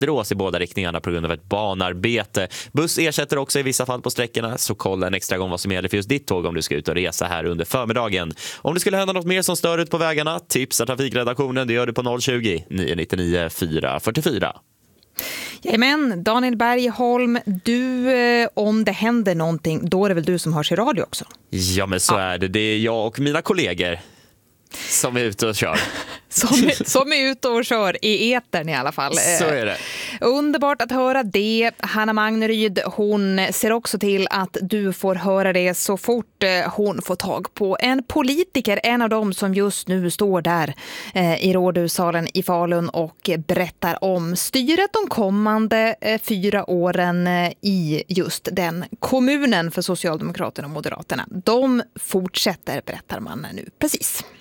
Västerås i båda riktningarna på grund av ett banarbete. Buss ersätter också i vissa fall på sträckorna, så kolla en extra gång vad som gäller för just ditt tåg om du ska ut och resa här under förmiddagen. Om det skulle hända något mer som stör ut på vägarna, tipsa trafikredaktionen. Det gör du på 020-999 444. Jajamän, Daniel Bergholm, du, om det händer någonting, då är det väl du som hörs i radio också? Ja, men så är det. Det är jag och mina kollegor som är ute och kör. Som är ute och kör i etern i alla fall. Så är det. Underbart att höra det. Hanna Magneryd, hon ser också till att du får höra det så fort hon får tag på en politiker. En av dem som just nu står där i rådhussalen i Falun och berättar om styret de kommande 4 åren i just den kommunen för Socialdemokraterna och Moderaterna. De fortsätter, berättar man nu precis.